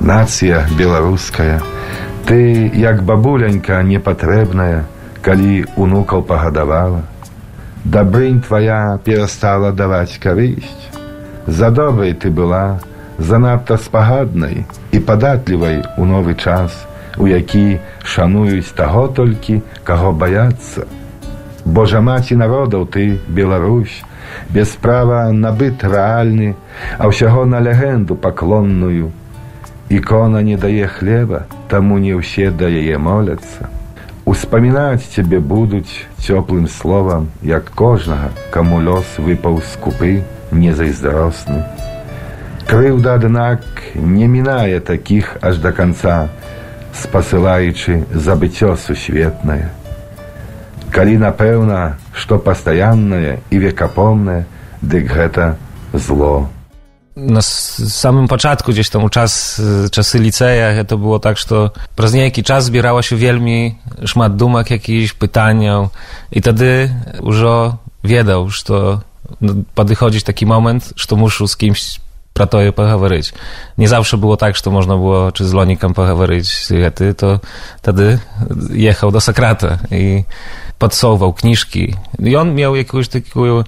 Нацыя беларуская, ты, як бабуленька непатрэбная, калі унукаў пагадавала, дабрынь твая перастала даваць карысць. За добрай ты была, занадта спагаднай і падатлівай у новы час, у які шануюць таго толькі, каго баяцца. Божа маці народаў ты, Беларусь, без права набыт рэальны, а ўсяго на легенду паклонную. Ікона не дае хлеба, таму не ўсе да яе моляцца. Успамінаць цябе будуць цёплым словам, як кожнага, каму лёс выпаў скупы, незайздросны. Крыўда, аднак, не мінае такіх аж да канца, спасылаючы забыццё сусветнае. Калі напэўна, што пастаяннае і векапомнае, дык гэта зло. На самым пачатку, gdzieś tam у czasy liceja, to było tak, że przez niejaki czas zbierało się wielmi szmat dumak jakichś, pytaniał i wtedy już wiedział, że podchodzi taki moment, że muszę z kimś про to poговорить. Nie zawsze było tak, że można było czy z Lonikiem poговорить, to wtedy jechał do Sokrata i podsuwał kniżki. I on miał jakąś taką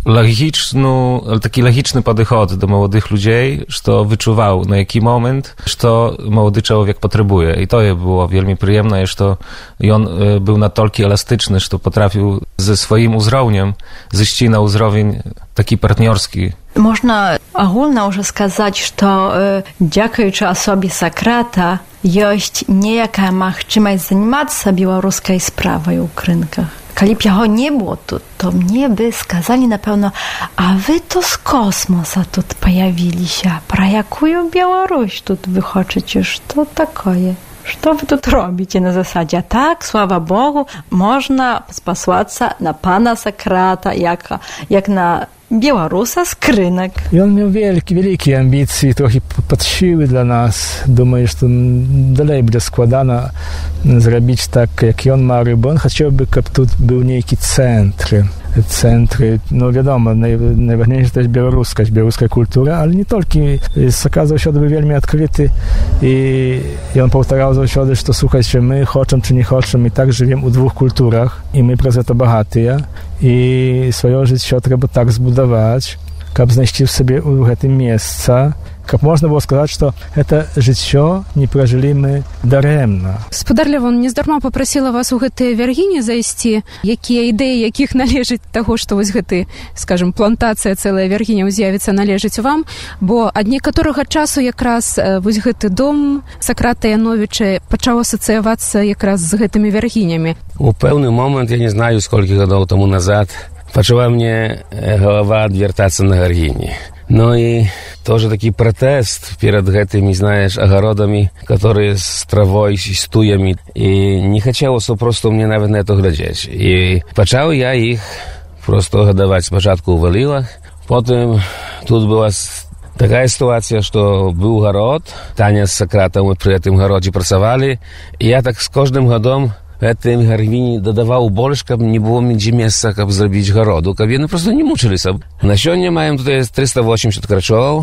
taki logiczny podchod do młodych ludzi, że wyczuwał na jaki moment, że młody człowiek potrzebuje. I to było wielmi przyjemne, że on był na tolki elastyczny, że potrafił ze swoim uzrowniem zejść na uzrowień taki partnerski. Można ogólnie już сказать, że dziękując osobie Sokrata jest niejaka możliwość zajmować się białoruskiej sprawą u rynkach. Kali bj jego nie było tu, to mnie by skazali na pewno, a wy to z kosmosa tu pojawili się. Про jaką Białoruś tu wychoczycie? Co takoje? Co wy tu robicie na zasadzie? Tak, sława Bogu, można spasłaca na pana Sokrata, jak na Białorusa z Krynek. I on miał wielkie ambicje, trochę podsiły dla nas. Думаю, że dalej będzie składana zrobić tak, jak on ma, bo on chciałby, żeby tu był niejaki centry, no wiadomo, najważniejsze to jest białoruska kultura, ale nie tylko. Okazał się, że był wielmi odkryty i on powtarzał zawsze, że to słuchajcie, my chcemy czy nie chcemy i tak żyjemy u dwóch kulturach i my przez to bogaty i swoje życie trzeba tak zbudować, żeby znaleźć w sobie u tym miejsca, как можно было сказать, что это жыццё не прожили мы дарэмна. Спадар Лявон, нездарма попросила вас у гэтай вяргіні зайсці, якія ідэі, якіх належыць таго, што вось гэты, скажем, плантацыя цэлая вяргіня з'явіцца, належыць вам, бо ад некаторага часу якраз вось гэты дом Сократа Яновіча пачаў асацыявацца якраз з гэтымі вяргінямі. У пэўны момент, я не знаю, сколькі гадоў таму назад, пачала мне голова адвяртацца на вяргіні. Ну и тоже такой протест перед этими, знаешь, огородами, которые с травой, с туями. И не хотелось просто мне, наверное, это глядеть. И почал я их просто годовать спочатку у Валилах. Потом тут была такая ситуация, что был город, Таня с Сократом при этом городе працевали. И я так с каждым годом гэтым гарвіні дадаваў больш, каб не было нідзе месца, каб зрабіць гароду, каб яны просто не мучыліся. На сёння маем тут 380 крачоў,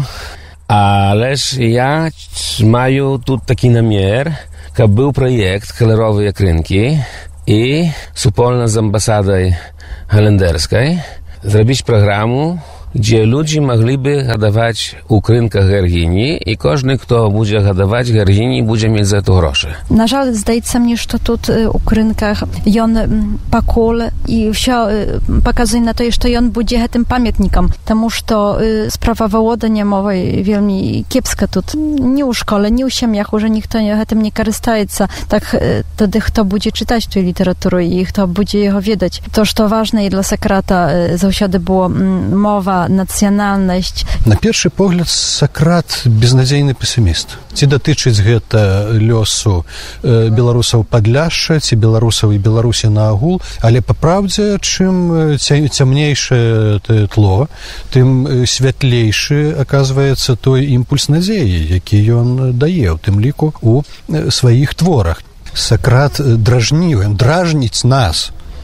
але ж я маю тут такі намер, каб быў праект «Колеровыя крынкі» і супольна з амбасадай галендэрскай зрабіць праграму, gdzie ludzie mogliby hodować u krynkach gargini i każdy, kto będzie hodować gargini, będzie mieć za to grosze. Na żal, zdaje się mnie, że tu u krynkach on pakul i wszystko pokazuje na to, że on będzie tym pamiętnikiem, тому что sprawa wołodania mowy wielmi kiepska tu. Nie u szkole, nie u siemiach, że nikt tym nie korzystaje. Tak wtedy kto będzie czytać tę literaturę i kto będzie jego wiedzieć. To, co ważne i dla Sokrata zawsze było mowa, nacjonalność. На першы погляд, Сократ безнадзейны песіміст. Ці датычыць гэта лёсу беларусаў Падляшша, ці беларусаў і Беларусі наагул, але па праўдзе, чым цямнейшае тло, тым святлейшы аказваецца той імпульс надзеі, які ён дае, у тым ліку у сваіх творах. Сократ дражніць нас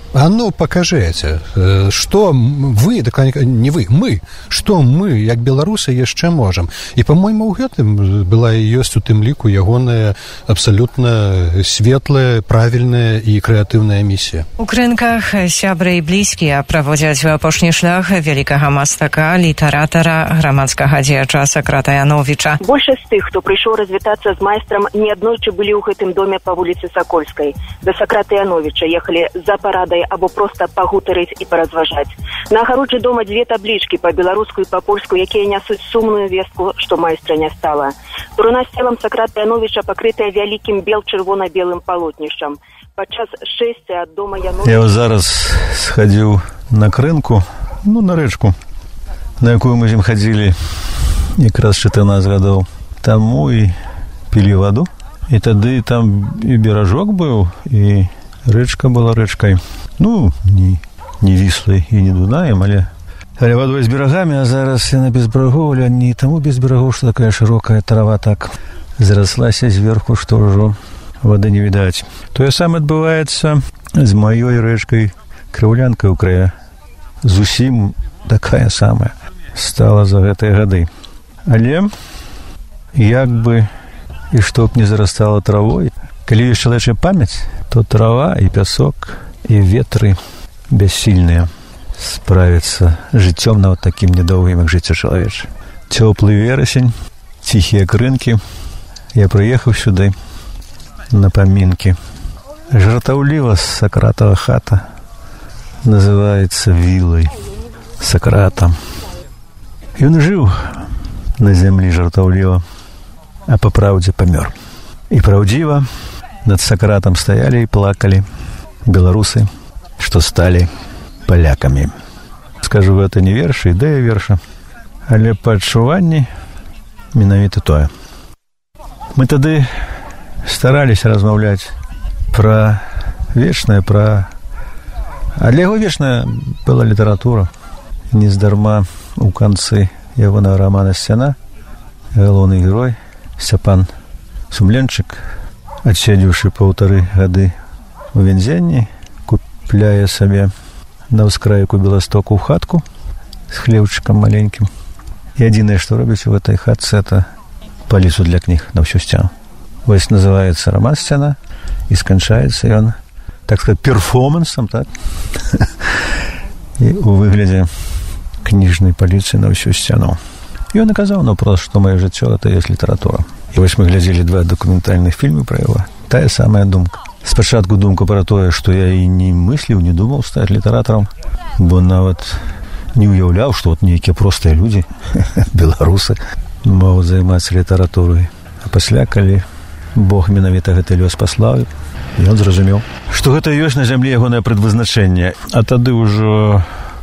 А ну, покажите, что вы, так не вы, мы, что мы, як беларусы, яшчэ можам. І, по-мойму, у гэтым была і ёсць у тым ліку ягоная абсалютна светлая, правільная і крэатыўная місія. У Крынках сябры і блізкія праводзяць у апошні шлях вялікага мастака, літаратара, грамадскага дзеяча Сакрата Яновіча. Большасць з тых, хто прыйшоў развітацца з майстрам, неаднойчы былі ў гэтым доме па вуліцы Сакольскай. Да Сакрата Яновіча ехалі за парадай або проста пагутарыць і паразважаць. На агароджы дома дзве таблічкі па-беларуску і па-польску, якія нясуць сумную вестку, што майстра не стала. Труна з целам Сакрата Яновіча пакрытая вялікім бел-чырвона-белым палотнішчам. Падчас шэсця ад дома Яновіча... Я зараз схадзіў на крынку, на рэчку, на якую мы з ім хадзілі якраз 14 гадоў таму і пілі ваду. І тады там і беражок быў, і рэчка была рэчкай. Не Віслай і не Дунаем, але вадой з берагамі, а зараз яна без берагоў, але не таму без берагоў, што такая шырокая трава так зраслася зверху, што ўжо вады не відаць. Тое самае адбываецца з маёй рэчкай Крыўлянкай у крае. Зусім такая самая стала за гэтыя гады. Але як бы і што б не зарастала травой, калі ёсць чалавечая памяць, то трава і пясок і ветры бяссільныя справіцца жыццём нават такім нядоўгім, як жыццё чалавечае. Цёплы верасень, ціхія крынкі. Я прыехаў сюды на памінкі. Жартаўліва Сакратава хата называецца вілай Сакрата. Ён жыў на зямлі жартаўліва, а па праўдзе памёр. І праўдзіва над Сакратам стаялі і плакалі беларусы, што сталі палякамі. Скажу, гэта не верш, ідэя верша, але па адчуванні менавіта тое. Мы тады стараліся размаўляць пра вечнае, А для яго вечная была літаратура. Нездарма у канцы ягонага рамана «Сцяна» галоўны герой Сцяпан Сумленчык, адседзеўшы 1,5 гады у вензенні, купляе сабе на ўскрайку Беластоку хатку з хлеўчыкам маленькім. І адзінае, што робіць у гэтай хатцы, это паліцу для кніг на ўсю сцяну. Вось называецца раман «Сцяна», і сканчаецца ён, так сказать, перформансам, так? І у выглядзе кніжнай паліцы на ўсю сцяну. І ён аказаў наўпрост, што маё жыццё — это ёсць літаратура. І вось мы глядзелі 2 дакументальных фільмы пра яго. Тая самая думка. Спачатку думка пра тое, што я і не мысліў, не думаў стаць літаратарам, бо нават не ўяўляў, што вот нейкія простыя людзі, беларусы, могуць займацца літаратурай. А пасля, калі Бог менавіта гэты лёс паслаў, ён зразумеў, што гэта ёсць на зямлі ягонае прадвызначэнне. А тады ўжо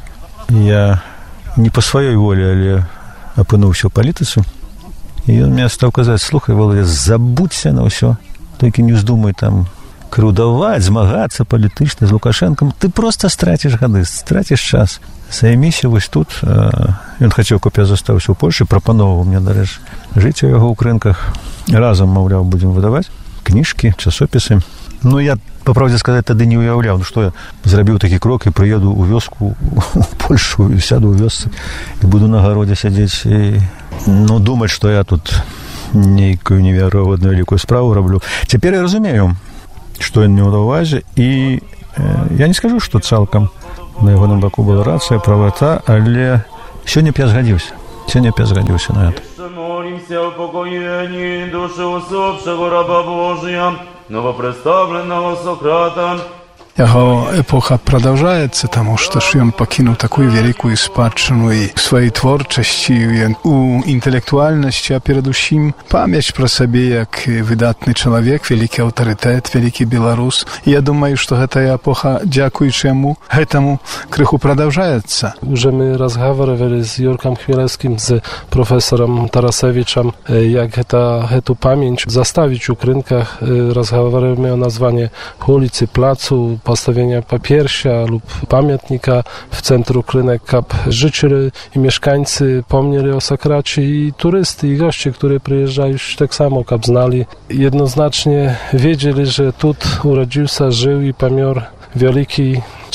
я не па сваёй волі, але апынуўся ў палітыцы. І ён мне стаў казаць: слухай, Володя, забудься на ўсё, толькі не ўздумай там крыўдаваць, змагацца палітычна з Лукашэнкам. Ты проста страціш гады, страціш час. Займіся вось тут. Ён хацеў, каб я застаўся ў Польшы, прапановаў мне, дарэчы, жыць у яго ў Крынках. Разам, маўляў, будзем выдаваць кніжкі, часопісы. Я, па правдзе сказаць, тады не ўяўляў, што я зрабіў такі крок і прыеду ў вёску, у Польшу, і сяду ў вёсцы, і буду на гародзе сядзець і, думаць, што я тут нейкую неверагодную вялікую справу раблю. Цяпер я разумею, што ён меў на ўвазе, і я не скажу, што цалкам на ягоным баку была рацыя, правата, але сёння б я згадзіўся. Сёння б я згадзіўся на гэта. Молимся о упокоении души усопшего раба Божия, новопредставленного Сократа. Его эпоха продолжается, потому что он покинул такую великую спадщину и в своей творчости, у интеллектуальности, а перед усім память про себе, как выдатный человек, великий авторитет, великий белорус. И я думаю, что эта эпоха, дякуючи этому, крыху продолжается. Уже мы разговаривали с Юрком Хмелевским, с профессором Тарасевичем, как эту память заставить у Крынках. Разговаривали о названии улицы, плацу, postawienia papiersia lub pamiętnika w centrum Krynek, aby życzyli i mieszkańcy pomnieli o Sakracie i turysty i goście, którzy przyjeżdżają już tak samo, aby znali. Jednoznacznie wiedzieli, że tu urodził się, żył i pamięł wielki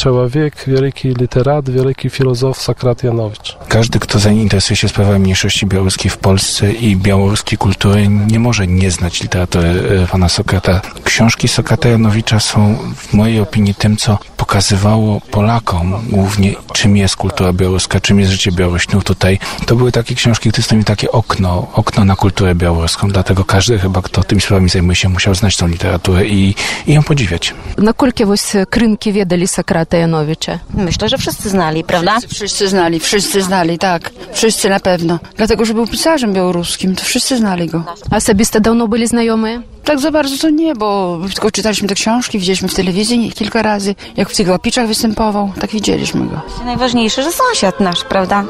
człowiek, wielki literat, wielki filozof Sokrat Janowicz. Każdy, kto zainteresuje się sprawami mniejszości białoruskiej w Polsce i białoruskiej kultury, nie może nie znać literatury pana Sokrata. Książki Sokrata Janowicza są w mojej opinii tym, co pokazywało Polakom głównie, czym jest kultura białoruska, czym jest życie Białorusinów tutaj. To były takie książki, które stanowiły takie okno na kulturę białoruską, dlatego każdy chyba, kto tymi sprawami zajmuje się, musiał znać tą literaturę i ją podziwiać. Nakoľko вось крынкі ведалі Сократа Janowicza? Myślę, że wszyscy znali, prawda? Wszyscy znali, tak. Wszyscy na pewno. Dlatego, że był pisarzem białoruskim, to wszyscy znali go. Особисто давно byli znajomi? Tak za bardzo to nie, bo tylko czytaliśmy te książki, widzieliśmy w telewizji kilka razy, jak w Cygłapiczach występował, tak widzieliśmy go. Najważniejsze, że sąsiad nasz, prawda?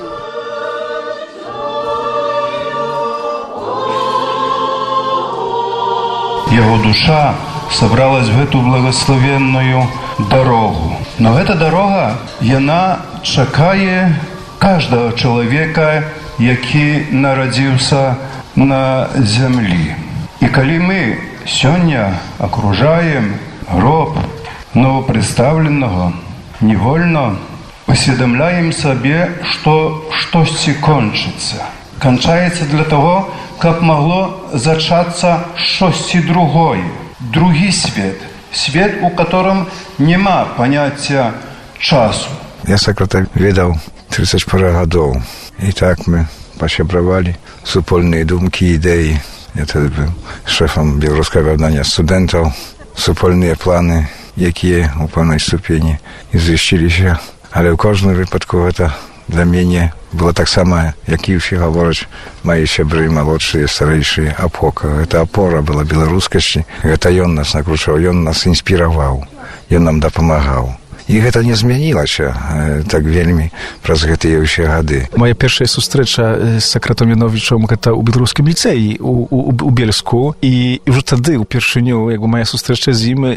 Его душа собралась в эту благословенную дорогу. Но эта дорога, она чекає каждого человека, який народился на землі. І коли ми сьогодні окружаємо гроб новопредставленого, невольно усвідомляємо собі, що щось кончиться. Кончається для того, как могло зачаться щось другое, другий свет, свет, у котором нема понятия часу. Я Сократа видел 30 пару годов, и так мы посябровали супольные думки, идеи. Я тогда был шефом Белорусского объединения студентов, супольные планы, які у певної ступені ізвіщилися. Але в кожному випадку це для мене було так само, як і всі говорять, мої сябри, молодші, старіші, опора. Це опора була білоруськості. Це він нас накручував, він нас інспірував, він нам допомагав. І гэта не змянілася так вельмі праз гэтыя ўсе гады. Моя першая сустрэча з Сократом Яновічам гэта ў беларускім ліцэі у Бельску, і ўжо тады ўпершыню моя сустрэча з ім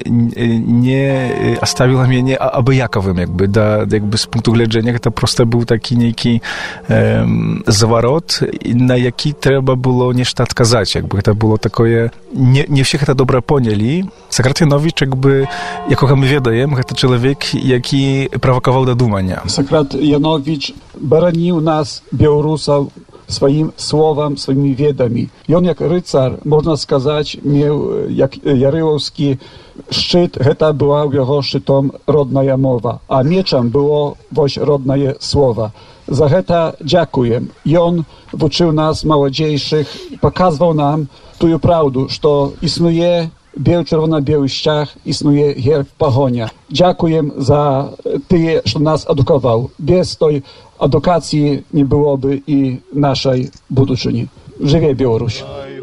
не аставіла мяне абыякавым з пункту гледжання. Гэта проста быў такі нейкі заварот, на які трэба было нешта адказаць. Гэта было такое, не ўсе гэта добра понялі. Сократ Яновіч, якога мы ведаем, гэта чалавек, які правакаваў да думання. Сократ Янович бараніў нас, беларусаў, сваім словам, сваімі ведамі. Ён як рыцар, можна сказаць, меў як ярылаўскі шчыт, гэта была ў яго шчытом родная мова, а мечам было вось роднае слова. За гэта дзякуем. Ён вучыў нас, маладзейшых, паказваў нам тую праўду, што існуе biel czerwono-biały ściach, istnieje herb Pachonia. Dziękuję za tyle, że nas edukował. Bez tej edukacji nie byłoby i naszej budowczyni. Żywie Białoruś!